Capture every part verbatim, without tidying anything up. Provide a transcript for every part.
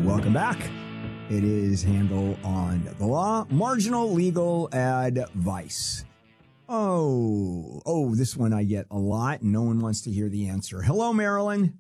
Welcome back. It is Handel on the Law. Marginal legal advice. Oh, oh, this one I get a lot, and no one wants to hear the answer. Hello, Marilyn.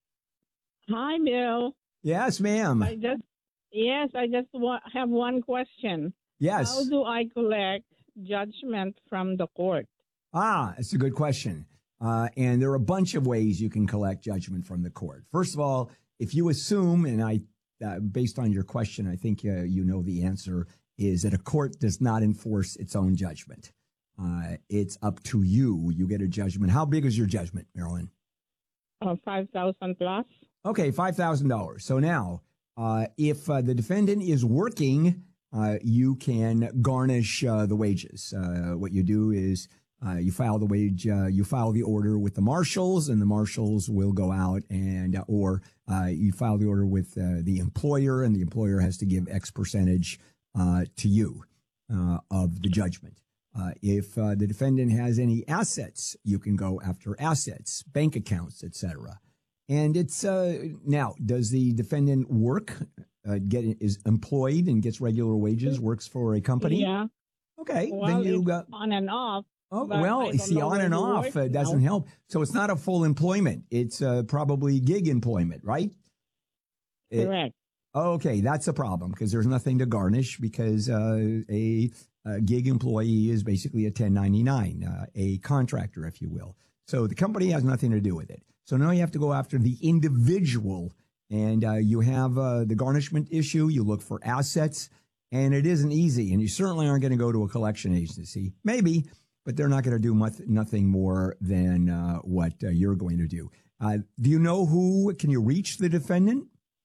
Hi, Bill. Yes, ma'am. I just yes, I just wa- have one question. Yes. How do I collect judgment from the court? Ah, it's a good question. Uh, and there are a bunch of ways you can collect judgment from the court. First of all, if you assume, and I, uh, based on your question, I think uh, you know the answer, is that a court does not enforce its own judgment. Uh, it's up to you. You get a judgment. How big is your judgment, Marilyn? Uh, five thousand plus. Okay, five thousand dollars. So now, uh, if uh, the defendant is working, uh, you can garnish uh, the wages. Uh, what you do is uh, you file the wage, uh, you file the order with the marshals, and the marshals will go out and, uh, or uh, you file the order with uh, the employer, and the employer has to give X percentage uh, to you uh, of the judgment. Uh, if uh, the defendant has any assets, you can go after assets, bank accounts, et cetera. And it's uh, now, does the defendant work, uh, get is employed and gets regular wages, works for a company? Yeah. Okay. Well, then you it's got on and off. Oh, but I well, you don't see, know on where and he off works uh, doesn't now. help. So it's not a full employment. It's uh, probably gig employment, right? It- Correct. Okay, that's a problem because there's nothing to garnish because uh, a, a gig employee is basically a ten ninety-nine, uh, a contractor, if you will. So the company has nothing to do with it. So now you have to go after the individual, and uh, you have uh, the garnishment issue. You look for assets, and it isn't easy. And you certainly aren't going to go to a collection agency. Maybe, but they're not going to do much, nothing more than uh, what uh, you're going to do. Uh, do you know who? Can you reach the defendant?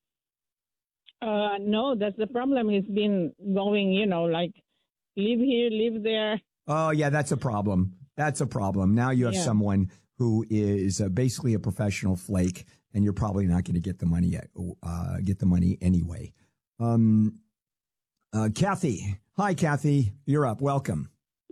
Uh, no, that's the problem. He's been going, you know, like live here, live there. Oh, yeah, that's a problem. That's a problem. Now you have Yeah. someone who is uh, basically a professional flake, and you're probably not going to get the money yet, uh, get the money anyway. Um, uh, Kathy. Hi, Kathy. You're up. Welcome.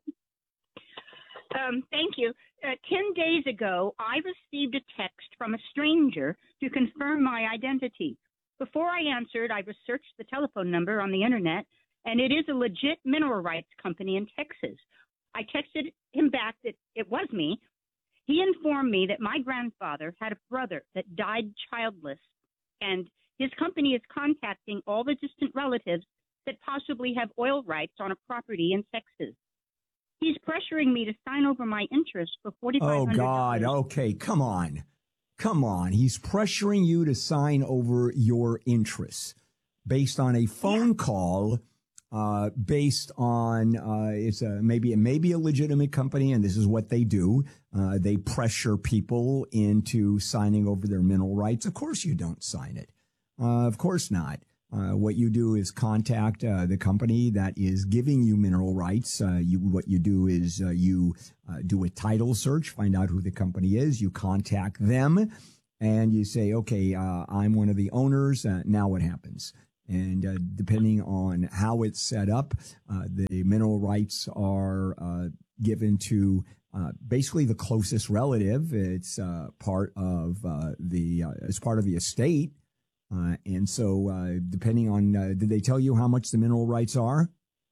Um, thank you. Uh, ten days ago, I received a text from a stranger to confirm my identity. Before I answered, I researched the telephone number on the internet, and it is a legit mineral rights company in Texas. I texted him back that it was me. He informed me that my grandfather had a brother that died childless, and his company is contacting all the distant relatives that possibly have oil rights on a property in Texas. He's pressuring me to sign over my interest for forty-five hundred dollars. Oh, God. Okay, come on. Come on. He's pressuring you to sign over your interests based on a phone Yeah. call, uh, based on uh, it's a, maybe, it may be a legitimate company, and this is what they do. Uh, they pressure people into signing over their mineral rights. Of course you don't sign it. Uh, of course not. Uh, what you do is contact uh, the company that is giving you mineral rights. Uh, you, what you do is uh, you uh, do a title search, find out who the company is. You contact them, and you say, "Okay, uh, I'm one of the owners." Uh, now what happens? And uh, depending on how it's set up, uh, the mineral rights are uh, given to uh, basically the closest relative. It's uh, part of uh, the uh, it's part of the estate. Uh, and so, uh, depending on, uh, did they tell you how much the mineral rights are?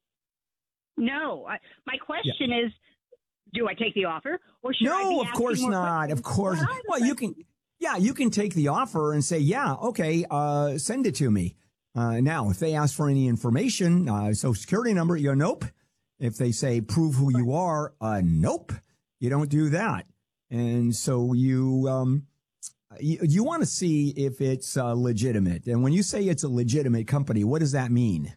No. I, my question is, do I take the offer? Or should I be No, of asking course more not. questions? Of course. Well, I- Well, you can, yeah, you can take the offer and say, yeah, okay, uh, send it to me. Uh, now, if they ask for any information, uh, social security number, you go, nope. If they say, prove who you are, uh, nope. You don't do that. And so you, um, You, you want to see if it's uh, legitimate. And when you say it's a legitimate company, what does that mean?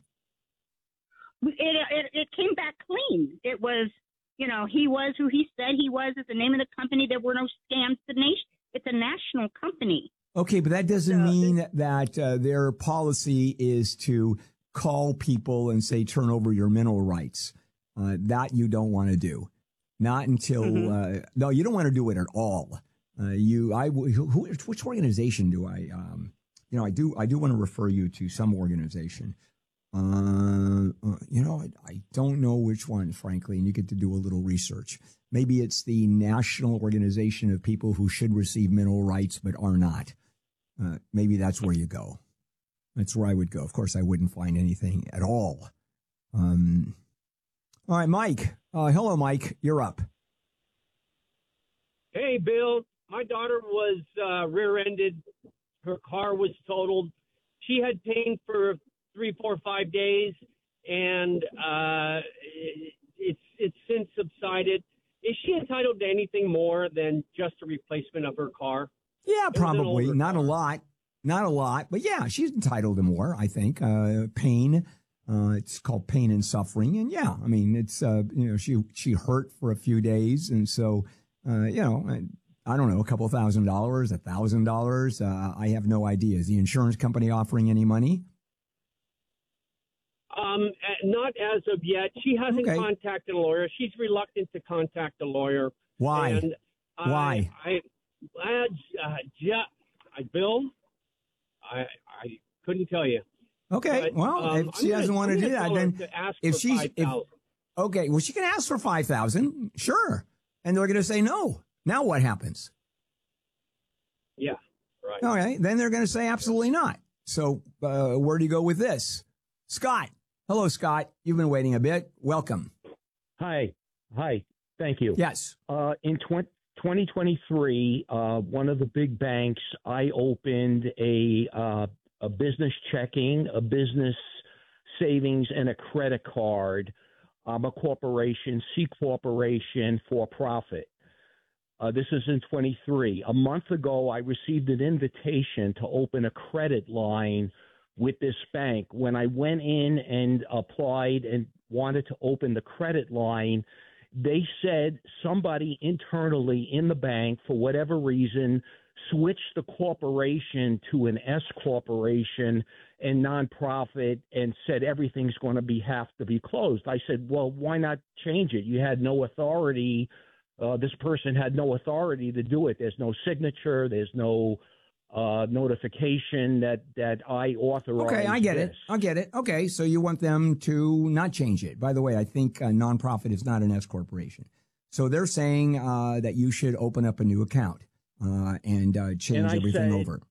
It, it, it came back clean. It was, you know, he was who he said he was. It's the name of the company. There were no scams. The nation, it's a national company. Okay, but that doesn't So- mean that uh, their policy is to call people and say, turn over your mineral rights. Uh, that you don't want to do. Not until, Mhm. uh, no, you don't want to do it at all. Uh, you, I, who, who, which organization do I, um, you know, I do, I do want to refer you to some organization. Uh, uh, you know, I, I don't know which one, frankly, and you get to do a little research. Maybe it's the National Organization of People Who Should Receive Mineral Rights but are not. Uh, maybe that's where you go. That's where I would go. Of course, I wouldn't find anything at all. Um, all right, Mike. Uh, hello, Mike. You're up. Hey, Bill. My daughter was uh, rear-ended. Her car was totaled. She had pain for three, four, five days, and uh, it's it's since subsided. Is she entitled to anything more than just a replacement of her car? Yeah, probably. Not car. a lot. Not a lot. But, yeah, she's entitled to more, I think. Uh, pain. Uh, it's called pain and suffering. And, yeah, I mean, it's, uh, you know, she she hurt for a few days. And so, uh, you know, I don't know, a couple thousand dollars, a thousand dollars. Uh, I have no idea. Is the insurance company offering any money? Um, not as of yet. She hasn't Okay. contacted a lawyer. She's reluctant to contact a lawyer. Why? And Why? I, I, I, uh, ja, I Bill, I, I couldn't tell you. Okay. But, well, um, if she I'm doesn't gonna, want I'm to do gonna that, tell her then to ask if for she's, if, five thousand. okay, well, she can ask for five thousand. Sure. And they're going to say no. Now what happens? Yeah. Right. Okay. Then they're going to say absolutely not. So uh, where do you go with this? Scott. Hello, Scott. You've been waiting a bit. Welcome. Hi. Hi. Thank you. Yes. Uh, in twenty twenty-three, uh, one of the big banks, I opened a uh, a business checking, a business savings, and a credit card. I'm a corporation, C corporation, for profit. Uh, this is in twenty-three. A month ago, I received an invitation to open a credit line with this bank. When I went in and applied and wanted to open the credit line, they said somebody internally in the bank, for whatever reason, switched the corporation to an S corporation and nonprofit and said everything's going to be have to be closed. I said, well, why not change it? You had no authority. Uh, this person had no authority to do it. There's no signature. There's no uh, notification that, that I authorized. Okay, I get this. it. I get it. Okay, so you want them to not change it. By the way, I think a nonprofit is not an S corporation. So they're saying uh, that you should open up a new account uh, and uh, change And I everything say- over.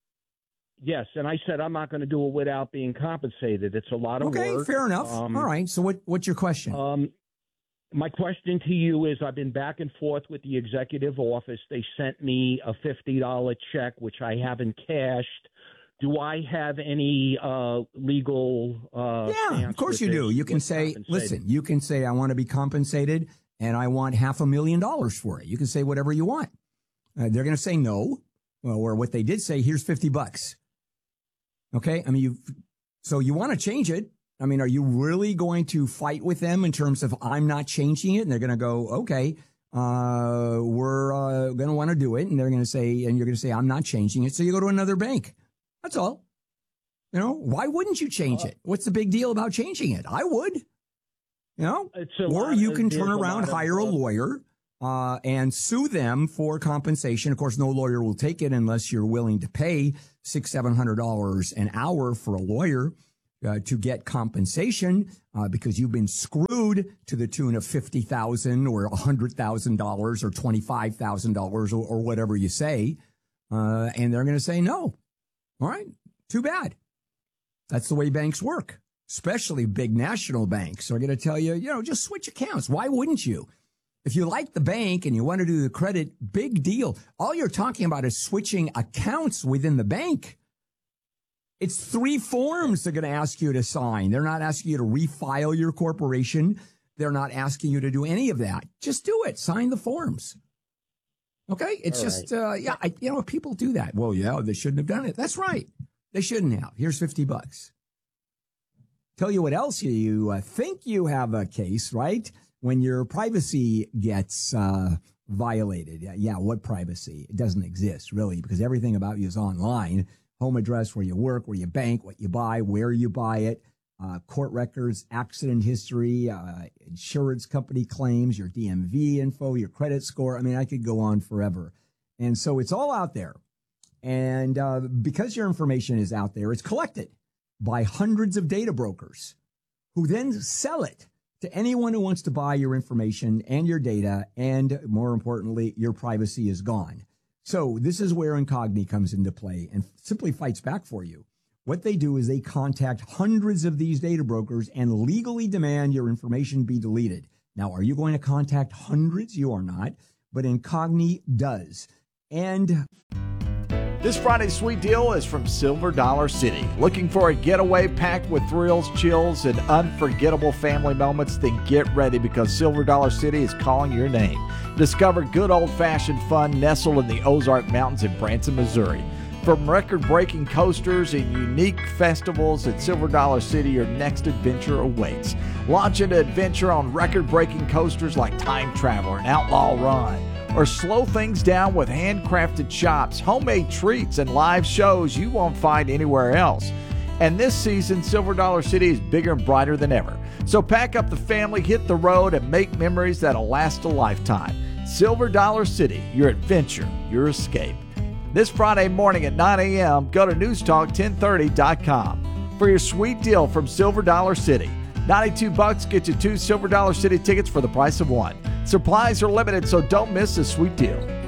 Yes, and I said I'm not going to do it without being compensated. It's a lot of Okay, work. fair enough. Um, All right. So what what's your question? Um, my question to you is, I've been back and forth with the executive office. They sent me a fifty dollars check, which I haven't cashed. Do I have any uh, legal uh, yeah, stance of course with you do. this? You can What's say, compensated? listen, you can say, I want to be compensated and I want half a million dollars for it. You can say whatever you want. Uh, they're going to say no. Well, or what they did say, here's fifty bucks. Okay. I mean, you, so you want to change it. I mean, are you really going to fight with them in terms of I'm not changing it? And they're going to go, okay, uh, we're uh, going to want to do it. And they're going to say, and you're going to say, I'm not changing it. So you go to another bank. That's all. You know, why wouldn't you change it? What's the big deal about changing it? I would. You know, It's a or lot you of- can there's turn a around, lot of, hire a uh, lawyer, uh, and sue them for compensation. Of course, no lawyer will take it unless you're willing to pay six, seven hundred dollars an hour for a lawyer uh, to get compensation uh, because you've been screwed to the tune of fifty thousand or a hundred thousand dollars or twenty five thousand dollars or, or whatever you say, uh, and they're going to say no. All right, too bad. That's the way banks work, especially big national banks are going to tell you, you know, just switch accounts. Why wouldn't you? If you like the bank and you want to do the credit, big deal. All you're talking about is switching accounts within the bank. It's three forms they're going to ask you to sign. They're not asking you to refile your corporation. They're not asking you to do any of that. Just do it. Sign the forms. Okay? It's All just, uh, yeah, I, you know, people do that. Well, yeah, they shouldn't have done it. That's right. They shouldn't have. Here's fifty bucks. Tell you what else you, you uh, think you have a case, right? When your privacy gets uh, violated. Yeah, yeah, what privacy? It doesn't exist, really, because everything about you is online. Home address, where you work, where you bank, what you buy, where you buy it, uh, court records, accident history, uh, insurance company claims, your D M V info, your credit score. I mean, I could go on forever. And so it's all out there. And uh, because your information is out there, it's collected by hundreds of data brokers who then sell it to anyone who wants to buy your information and your data. And more importantly, your privacy is gone. So this is where Incogni comes into play and simply fights back for you. What they do is they contact hundreds of these data brokers and legally demand your information be deleted. Now, are you going to contact hundreds? You are not, but Incogni does. And this Friday's sweet deal is from Silver Dollar City. Looking for a getaway packed with thrills, chills, and unforgettable family moments? Then get ready, because Silver Dollar City is calling your name. Discover good old-fashioned fun nestled in the Ozark Mountains in Branson, Missouri. From record-breaking coasters and unique festivals at Silver Dollar City, your next adventure awaits. Launch into adventure on record-breaking coasters like Time Traveler and Outlaw Run. Or slow things down with handcrafted shops, homemade treats, and live shows you won't find anywhere else. And this season, Silver Dollar City is bigger and brighter than ever. So pack up the family, hit the road, and make memories that'll last a lifetime. Silver Dollar City, your adventure, your escape. This Friday morning at nine a.m., go to news talk ten thirty dot com for your sweet deal from Silver Dollar City. ninety-two bucks gets you two Silver Dollar City tickets for the price of one. Supplies are limited, so don't miss this sweet deal.